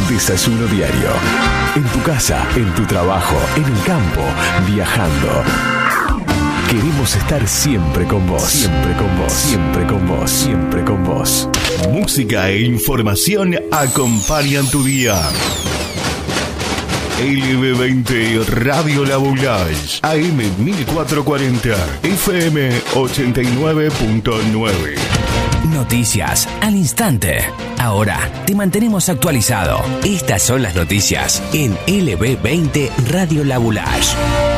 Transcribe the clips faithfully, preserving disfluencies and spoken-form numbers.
Desayuno Diario. En tu casa, en tu trabajo, en el campo, viajando. Queremos estar siempre con vos. Siempre con vos. Siempre con vos. Siempre con vos. Música e información acompañan tu día. L B veinte Radio La Boulage, A M mil cuatrocientos cuarenta, F M ochenta y nueve punto nueve. Noticias al instante. Ahora te mantenemos actualizado. Estas son las noticias en L B veinte Radio La Boulage.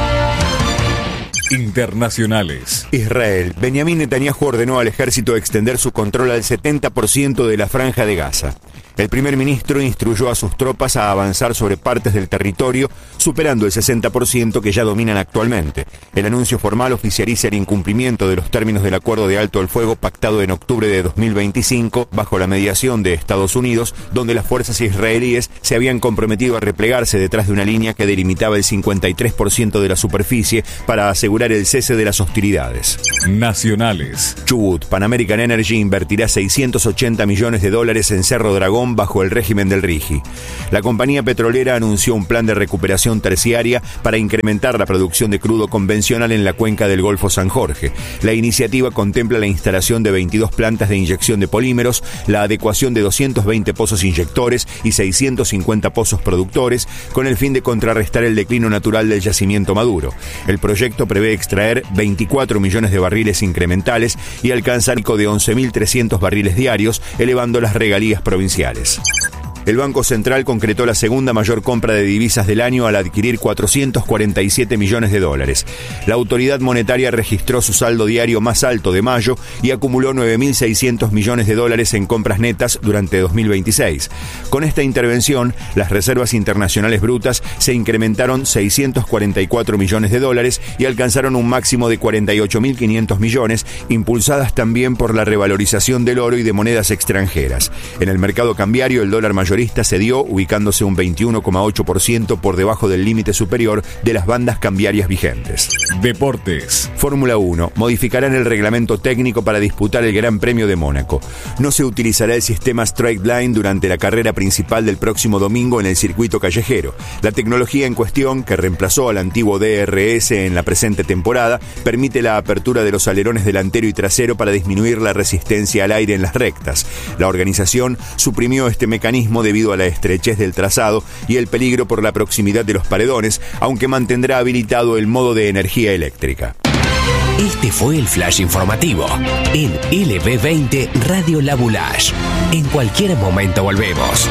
Internacionales. Israel. Benjamín Netanyahu ordenó al ejército extender su control al setenta por ciento de la franja de Gaza. El primer ministro instruyó a sus tropas a avanzar sobre partes del territorio, superando el sesenta por ciento que ya dominan actualmente. El anuncio formal oficializa el incumplimiento de los términos del acuerdo de alto el fuego pactado en octubre de dos mil veinticinco bajo la mediación de Estados Unidos, donde las fuerzas israelíes se habían comprometido a replegarse detrás de una línea que delimitaba el cincuenta y tres por ciento de la superficie para asegurar el cese de las hostilidades. Nacionales. Chubut. Pan American Energy invertirá seiscientos ochenta millones de dólares en Cerro Dragón bajo el régimen del RIGI. La compañía petrolera anunció un plan de recuperación terciaria para incrementar la producción de crudo convencional en la cuenca del Golfo San Jorge. La iniciativa contempla la instalación de veintidós plantas de inyección de polímeros, la adecuación de doscientos veinte pozos inyectores y seiscientos cincuenta pozos productores, con el fin de contrarrestar el declino natural del yacimiento maduro. El proyecto prevé extraer veinticuatro millones de barriles incrementales y alcanzar el pico de once mil trescientos barriles diarios, elevando las regalías provinciales. El Banco Central concretó la segunda mayor compra de divisas del año al adquirir cuatrocientos cuarenta y siete millones de dólares. La autoridad monetaria registró su saldo diario más alto de mayo y acumuló nueve mil seiscientos millones de dólares en compras netas durante dos mil veintiséis. Con esta intervención, las reservas internacionales brutas se incrementaron seiscientos cuarenta y cuatro millones de dólares y alcanzaron un máximo de cuarenta y ocho mil quinientos millones, impulsadas también por la revalorización del oro y de monedas extranjeras. En el mercado cambiario, el dólar mayor cedió, ubicándose un veintiuno coma ocho por ciento por debajo del límite superior de las bandas cambiarias vigentes. Deportes. Fórmula uno. Modificarán el reglamento técnico para disputar el Gran Premio de Mónaco. No se utilizará el sistema Straight Line durante la carrera principal del próximo domingo en el circuito callejero. La tecnología en cuestión, que reemplazó al antiguo D R S en la presente temporada, permite la apertura de los alerones delantero y trasero para disminuir la resistencia al aire en las rectas. La organización suprimió este mecanismo debido a la estrechez del trazado y el peligro por la proximidad de los paredones, aunque mantendrá habilitado el modo de energía eléctrica. Este fue el flash informativo en L B veinte Radio La Boulage. En cualquier momento volvemos.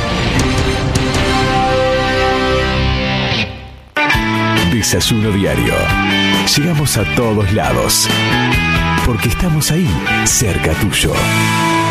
Desayuno Diario. Llegamos a todos lados. Porque estamos ahí, cerca tuyo.